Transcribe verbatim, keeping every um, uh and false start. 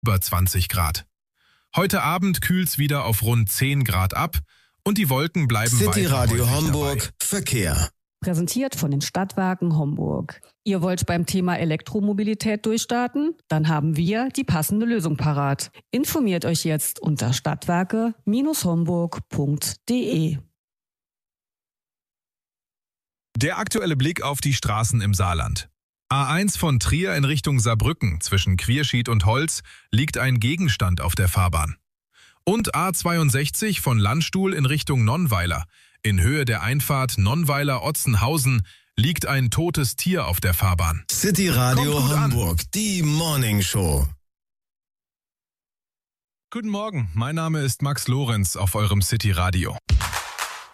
über zwanzig Grad. Heute Abend kühlt's wieder auf rund zehn Grad ab und die Wolken bleiben weiter City Radio häufig Homburg, dabei. Verkehr. Präsentiert von den Stadtwerken Homburg. Ihr wollt beim Thema Elektromobilität durchstarten? Dann haben wir die passende Lösung parat. Informiert euch jetzt unter stadtwerke Bindestrich homburg punkt de. Der aktuelle Blick auf die Straßen im Saarland. A eins von Trier in Richtung Saarbrücken zwischen Quierschied und Holz liegt ein Gegenstand auf der Fahrbahn. Und A zweiundsechzig von Landstuhl in Richtung Nonnweiler. In Höhe der Einfahrt Nonnweiler-Otzenhausen liegt ein totes Tier auf der Fahrbahn. City Radio Kommt gut an. Homburg, die Morning Show. Guten Morgen, mein Name ist Max Lorenz auf eurem City Radio.